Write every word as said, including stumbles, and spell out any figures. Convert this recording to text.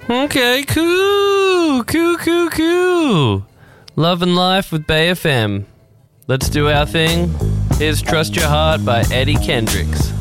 Okay, cool. Cool, cool, cool. Love and Life with Bay F M. Let's do our thing. Here's Trust Your Heart by Eddie Kendricks.